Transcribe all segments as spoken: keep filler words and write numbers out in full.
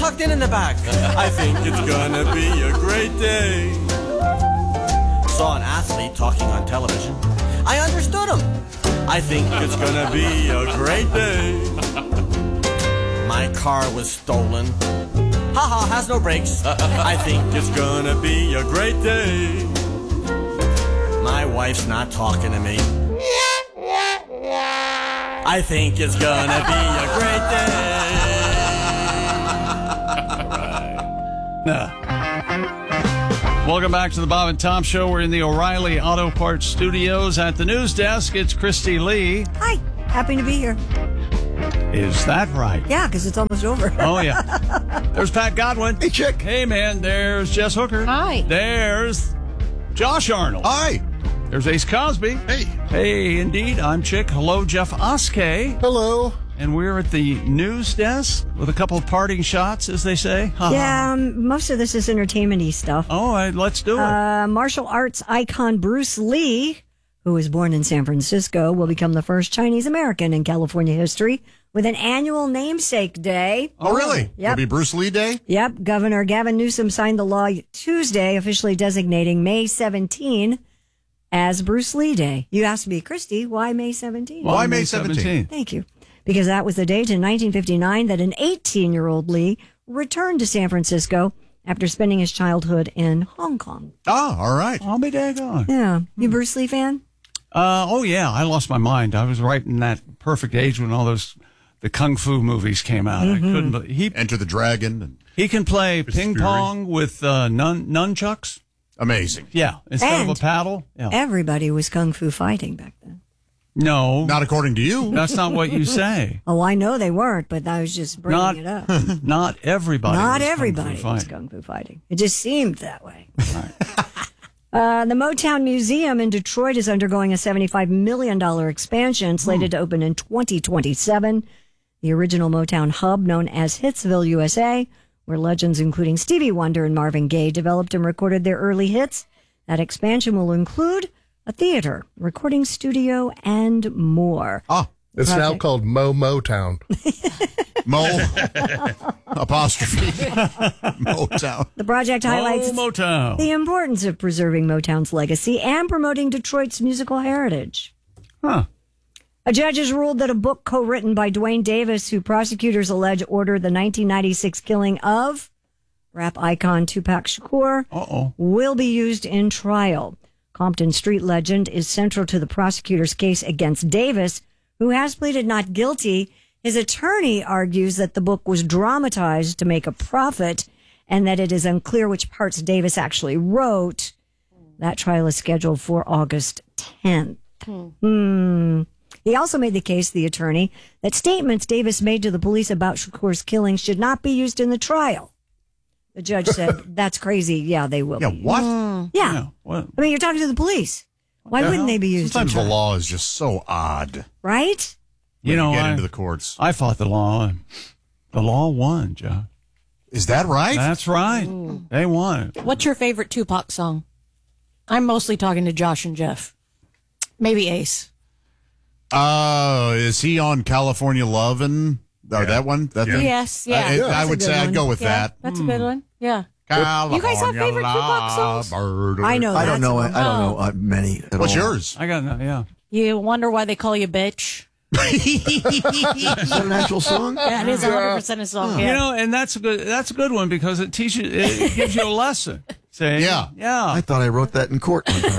tucked in in the back. I think it's gonna be a great day. Saw an athlete talking on television. I understood him. I think it's gonna be a great day. My car was stolen. Haha, has no brakes. I think it's gonna be a great day. My wife's not talking to me. I think it's gonna be a great day. Welcome back to the Bob and Tom Show. We're in the O'Reilly Auto Parts Studios at the news desk. It's Christy Lee. Hi, happy to be here. Is that right? Yeah, because it's almost over. Oh, yeah. There's Pat Godwin. Hey, Chick. Hey, man. There's Jess Hooker. Hi. There's Josh Arnold. Hi. There's Ace Cosby. Hey. Hey, indeed. I'm Chick. Hello, Jeff Oskey. Hello. And we're at the news desk with a couple of parting shots, as they say. Yeah, um, most of this is entertainment-y stuff. Oh, right, let's do it. Uh, martial arts icon Bruce Lee, who was born in San Francisco, will become the first Chinese-American in California history with an annual namesake day. Oh, really? Yep. It'll be Bruce Lee Day? Yep. Governor Gavin Newsom signed the law Tuesday, officially designating May seventeenth as Bruce Lee Day. You asked me, Christy, why May seventeenth? Why May seventeenth? Thank you. Because that was the date in nineteen fifty-nine that an eighteen-year-old Lee returned to San Francisco after spending his childhood in Hong Kong. Oh, all right. I'll be daggone. Yeah. You Bruce Lee fan? Uh, oh, yeah. I lost my mind. I was right in that perfect age when all those the kung fu movies came out. Mm-hmm. I couldn't believe he Enter the Dragon. And he can play Mister ping Fury. pong with uh, nun nunchucks. Amazing. Yeah, instead And of a paddle. Yeah. Everybody was kung fu fighting back then. No, Not according to you. that's not what you say. Oh, I know they weren't, but I was just bringing Not it up. not everybody. Not was kung fu everybody was fighting. kung fu fighting. It just seemed that way. uh, the Motown Museum in Detroit is undergoing a seventy-five million dollars expansion slated to open in twenty twenty-seven. The original Motown hub, known as Hitsville, U S A, where legends including Stevie Wonder and Marvin Gaye developed and recorded their early hits. That expansion will include a theater, recording studio, and more. Ah, It's now Project. called Mo Motown. Mo apostrophe Motown. The project highlights Oh, Motown. the importance of preserving Motown's legacy and promoting Detroit's musical heritage. Huh. A judge has ruled that a book co-written by Dwayne Davis, who prosecutors allege ordered the nineteen ninety-six killing of rap icon Tupac Shakur, Uh-oh. will be used in trial. Compton Street legend is central to the prosecutor's case against Davis, who has pleaded not guilty. His attorney argues that the book was dramatized to make a profit and that it is unclear which parts Davis actually wrote. That trial is scheduled for August tenth. Hmm. He also made the case, the attorney, that statements Davis made to the police about Shakur's killing should not be used in the trial. The judge said, that's crazy. Yeah, they will Yeah, be. what? Yeah. Yeah, what? I mean, you're talking to the police. Why the wouldn't hell? they be used Sometimes in the trial? law is just so odd. Right? You when know, you get I, into the courts. I fought the law. The law won, Joe. Is that right? That's right. They won. What's your favorite Tupac song? I'm mostly talking to Josh and Jeff. Maybe Ace. Uh, is he on California Lovin'? Or that one? That thing? Yes, yeah. I, Yeah, I that's a would good say I'd one. go with Yeah, that. that's a good one. Yeah. California You guys have favorite Tupac songs? Lovebird. I know I don't that's know. I, one. I don't know uh, many. At What's all. yours? I got no, yeah. You wonder why they call you bitch? Is that an actual song? Yeah, it is one hundred percent a song. Yeah. You know, and that's a good that's a good one because it teaches it gives you a lesson. See? Yeah. Yeah. I thought I wrote that in court one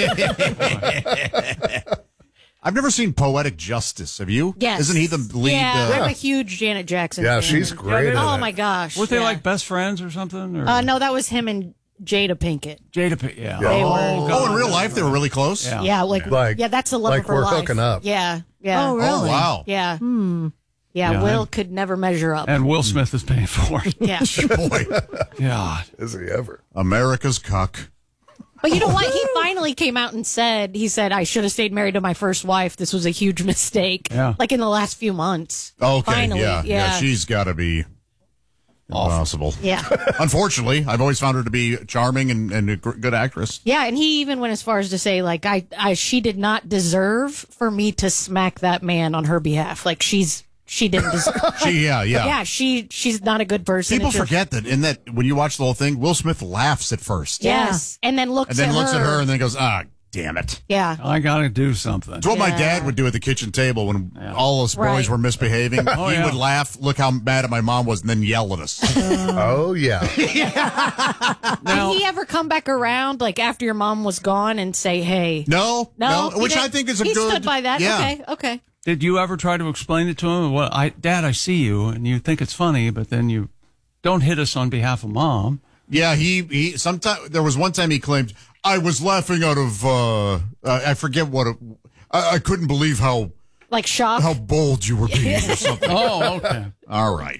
time. I've never seen Poetic Justice. Have you? Yes. Isn't he the lead? Yeah, uh, I'm a huge Janet Jackson Yeah, fan. she's great. Yeah, at Oh, it. my gosh. Weren't they yeah. like best friends or something? Or Uh, no, that was him and Jada Pinkett. Jada P- yeah. They were. oh, in real life, they were really close? Yeah. Yeah, like, Like- yeah, that's a love like of her we're life. hooking up. Yeah, yeah. Oh, really? Oh, wow. Yeah. Hmm. Yeah, Yeah, Will and- could never measure up. And Will Smith is paying for it. yeah. Boy, God. Is he ever? America's cuck. But you know what? He finally came out and said, he said, I should have stayed married to my first wife. This was a huge mistake. Yeah. Like in the last few months. Okay, Finally, yeah, yeah. She's got to be impossible. Yeah. Unfortunately, I've always found her to be charming and, and a gr- good actress. Yeah, and he even went as far as to say, like, I, I, she did not deserve for me to smack that man on her behalf. Like, she's she didn't deserve. She, yeah, yeah. Yeah, she she's not a good person. People It just- forget that in that when you watch the whole thing, Will Smith laughs at first. Yes, and then looks And then at looks her. at her and then goes, ah, damn it. Yeah. I got to do something. It's what my Yeah. dad would do at the kitchen table when all us boys Right. were misbehaving. Oh, he yeah. would laugh, look how mad at my mom was, and then yell at us. Oh, yeah. Now, Did he ever come back around, like after your mom was gone, and say, "Hey"? No, No, no, which he I didn't- think is a he good. stood by that. Yeah. Okay, okay. did you ever try to explain it to him? Well, I, Dad, I see you, and you think it's funny, but then you don't hit us on behalf of Mom. Yeah, he he. Sometime there was one time he claimed I was laughing out of. Uh, uh, I forget what. It, I, I couldn't believe how Like shock. how bold you were being or something. Oh, okay. All right,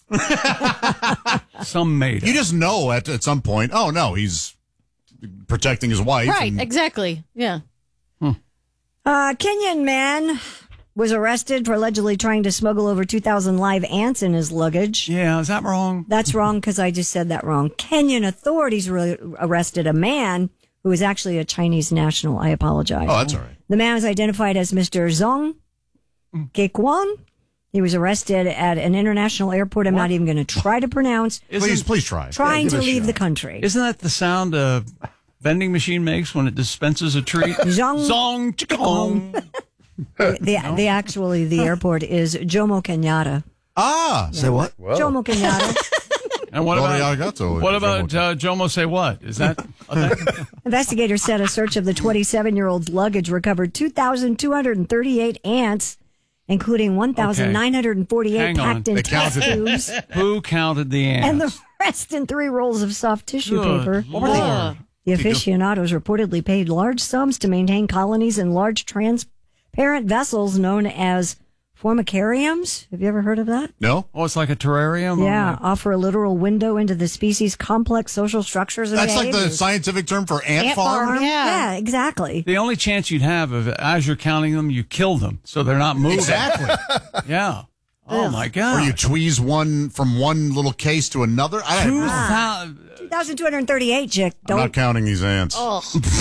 Some made you it. just know at at some point. Oh no, he's protecting his wife. Right, and- exactly. Yeah. Uh, Kenyan man was arrested for allegedly trying to smuggle over two thousand live ants in his luggage. Yeah, is that wrong? That's wrong because I just said that wrong. Kenyan authorities re- arrested a man who was actually a Chinese national. I apologize. Oh, that's all right. The man was identified as Mister Zhong Gequan. He was arrested at an international airport I'm not even going to try to pronounce, Isn't, Please, please try. trying Yeah, to give it a leave shot. the country. Isn't that the sound a vending machine makes when it dispenses a treat? Zhong- Zong, chikong. the, the actually the airport is Jomo Kenyatta. Ah, Say what? Jomo Kenyatta. And what about Arigato, what Jomo. about uh, Jomo say what? Is that a thing? Investigators said a search of the twenty-seven-year-old's luggage recovered two thousand two hundred thirty-eight ants, including one thousand nine hundred forty-eight Hang on. packed in They test counted. tubes, Who counted the ants? and the rest in three rolls of soft tissue Good paper. Lord. The aficionados reportedly paid large sums to maintain colonies in large transparent vessels known as formicariums. Have you ever heard of that? No, Oh, it's like a terrarium? or Yeah, like- offer a literal window into the species' complex social structures and that's like the behaviors. scientific term for ant, Ant farm. farm. Yeah. Yeah. exactly. The only chance you'd have of as you're counting them, you kill them so they're not moving. Exactly. Yeah. Oh my God. Or you tweeze one from one little case to another. I, Two I'm thou- two thousand two hundred thirty-eight, chick. Don't not counting these ants. Oh,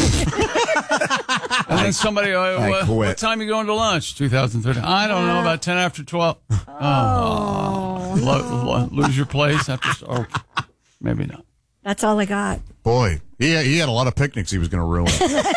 And then somebody, uh, I what, quit. what time you going to lunch? two thousand thirty. I don't know, about ten after twelve. Oh. Lo- lo- lose your place after. Oh, maybe not. That's all I got. Boy, he he had a lot of picnics he was going to ruin.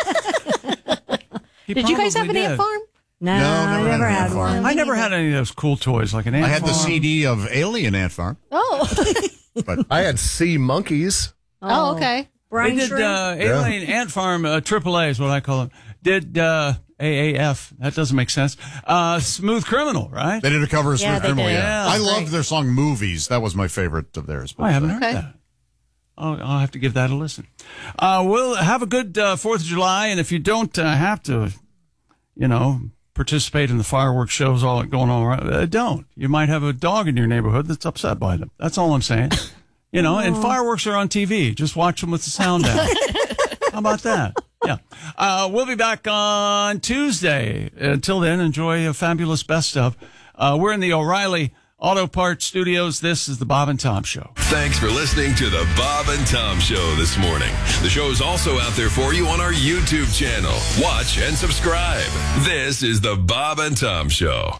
He did you guys have an probably ant did. farm? No, No, I never never had had an ant farm. one. I never had any of those cool toys like an ant I had the farm. C D of Alien Ant Farm, Oh, but I had sea monkeys. oh, okay. They Brian did Shrimp? uh, Alien Ant Farm, uh, triple A is what I call them. Did uh, A A F. That doesn't make sense. Uh, Smooth Criminal, right? they did a cover of Yeah, Smooth they Criminal. did. Yeah, Yeah, I great. loved their song "Movies." That was my favorite of theirs. But, I haven't uh, heard Okay. that. I'll, I'll have to give that a listen. Uh, we'll have a good uh, fourth of July, and if you don't uh, have to, you know, participate in the fireworks shows all going on around, uh, don't. You might have a dog in your neighborhood that's upset by them. That's all I'm saying. You know, and fireworks are on T V. Just watch them with the sound down. How about that? Yeah. Uh, we'll be back on Tuesday. Until then, enjoy a fabulous best of. Uh, we're in the O'Reilly Auto Parts Studios. This is the Bob and Tom Show. Thanks for listening to the Bob and Tom Show this morning. The show is also out there for you on our YouTube channel. Watch and subscribe. This is the Bob and Tom Show.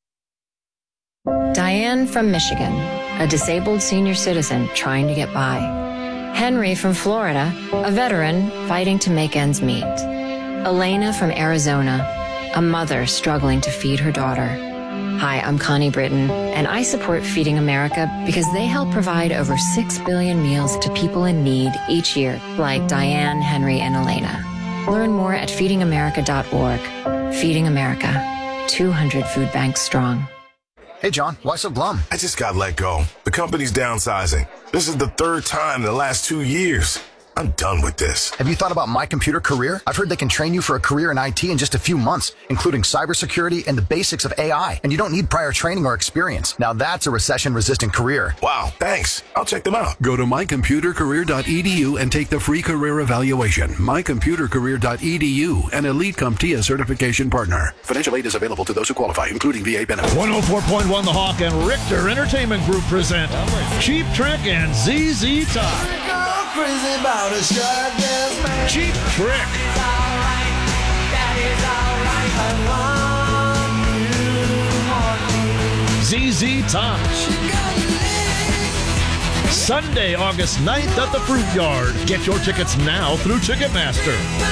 Diane from Michigan, a disabled senior citizen trying to get by. Henry from Florida, a veteran fighting to make ends meet. Elena from Arizona, a mother struggling to feed her daughter. Hi, I'm Connie Britton, and I support Feeding America because they help provide over six billion meals to people in need each year, like Diane, Henry, and Elena. Learn more at feeding america dot org. Feeding America, two hundred food banks strong. Hey, John, why so glum? I just got let go. The company's downsizing. This is the third time in the last two years. I'm done with this. Have you thought about My Computer Career? I've heard they can train you for a career in I T in just a few months, including cybersecurity and the basics of A I. And you don't need prior training or experience. Now that's a recession-resistant career. Wow, thanks. I'll check them out. Go to my computer career dot e d u and take the free career evaluation. my computer career dot e d u, an Elite CompTIA certification partner. Financial aid is available to those who qualify, including V A benefits. one oh four point one The Hawk and Richter Entertainment Group present Cheap Trick and Z Z Top. Cheap Trick. Z Z Top. Sunday, August ninth at the Fruit Yard. Get your tickets now through Ticketmaster.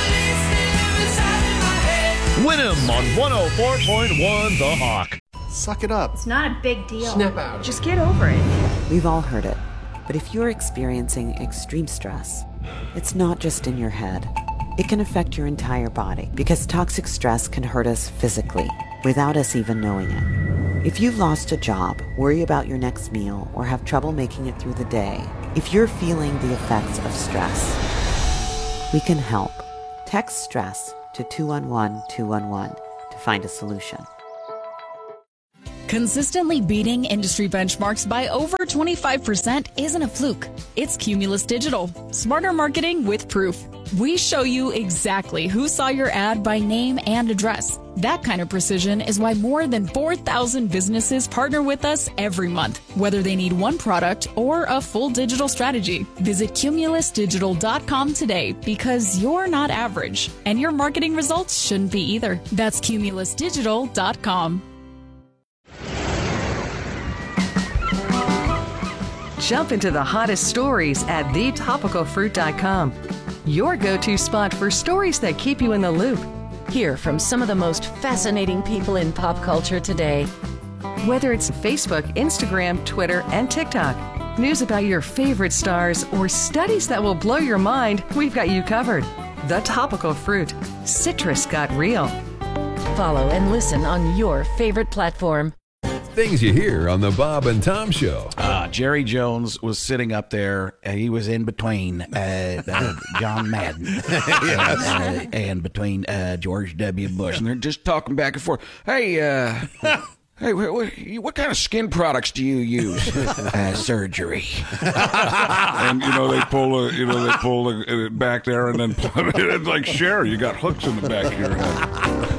Win 'em on one oh four point one The Hawk. Suck it up. It's not a big deal. Snap out. Just get over it. We've all heard it. But if you're experiencing extreme stress, it's not just in your head. It can affect your entire body because toxic stress can hurt us physically without us even knowing it. If you've lost a job, worry about your next meal, or have trouble making it through the day, if you're feeling the effects of stress, we can help. Text stress to two one one two one one to find a solution. Consistently beating industry benchmarks by over twenty-five percent isn't a fluke. It's Cumulus Digital. Smarter marketing with proof. We show you exactly who saw your ad by name and address. That kind of precision is why more than four thousand businesses partner with us every month, whether they need one product or a full digital strategy. Visit cumulus digital dot com today because you're not average, and your marketing results shouldn't be either. That's cumulus digital dot com. Jump into the hottest stories at the topical fruit dot com. Your go-to spot for stories that keep you in the loop. Hear from some of the most fascinating people in pop culture today. Whether it's Facebook, Instagram, Twitter, and TikTok, news about your favorite stars, or studies that will blow your mind, we've got you covered. The Topical Fruit. Citrus got real. Follow and listen on your favorite platform. Things you hear on the Bob and Tom Show. Uh, Jerry Jones was sitting up there. Uh, he was in between uh, uh, John Madden yes. uh, and between uh, George W. Bush. And they're just talking back and forth. Hey, uh, hey, what, what, what kind of skin products do you use? uh, surgery. And, you know, they pull, a, you know, they pull it back there and then it's like, Cher, you got hooks in the back of your head.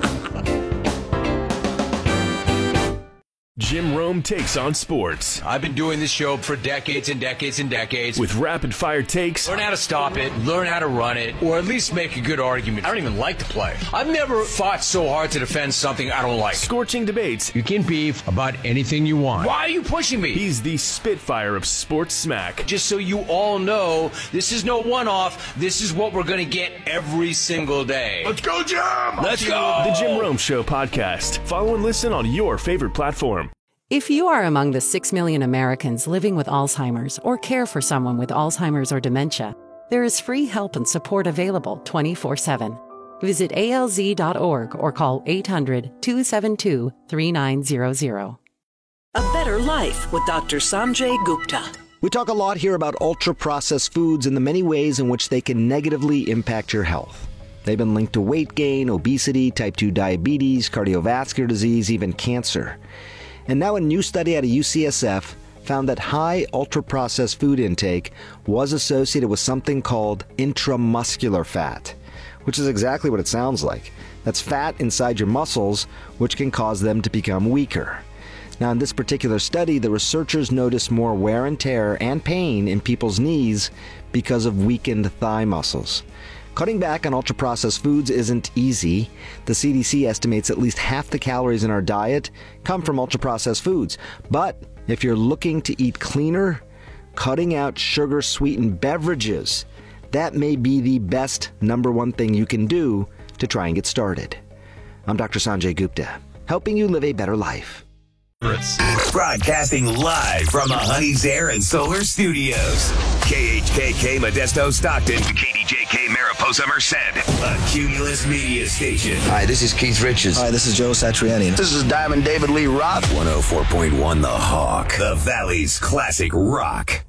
Jim Rome takes on sports. I've been doing this show for decades and decades and decades. With rapid-fire takes. Learn how to stop it, learn how to run it, or at least make a good argument. I don't even like to play. I've never fought so hard to defend something I don't like. Scorching debates. You can beef about anything you want. Why are you pushing me? He's the Spitfire of sports smack. Just so you all know, this is no one-off. This is what we're going to get every single day. Let's go, Jim! Let's go! The Jim Rome Show podcast. Follow and listen on your favorite platform. If you are among the six million Americans living with Alzheimer's or care for someone with Alzheimer's or dementia, there is free help and support available twenty-four seven. Visit A L Z dot org or call eight hundred two seven two three nine zero zero. A Better Life with Doctor Sanjay Gupta. We talk a lot here about ultra-processed foods and the many ways in which they can negatively impact your health. They've been linked to weight gain, obesity, type two diabetes, cardiovascular disease, even cancer. And now a new study out of U C S F found that high ultra-processed food intake was associated with something called intramuscular fat, which is exactly what it sounds like. That's fat inside your muscles, which can cause them to become weaker. Now, in this particular study, the researchers noticed more wear and tear and pain in people's knees because of weakened thigh muscles. Cutting back on ultra-processed foods isn't easy. The C D C estimates at least half the calories in our diet come from ultra-processed foods. But if you're looking to eat cleaner, cutting out sugar-sweetened beverages, that may be the best number one thing you can do to try and get started. I'm Doctor Sanjay Gupta, helping you live a better life. Broadcasting live from the Honey's Air and Solar Studios. K H K K Modesto Stockton. K D J K Mariposa Merced. A Cumulus Media Station. Hi, this is Keith Richards. Hi, this is Joe Satriani. This is Diamond David Lee Roth. one oh four point one The Hawk. The Valley's classic rock.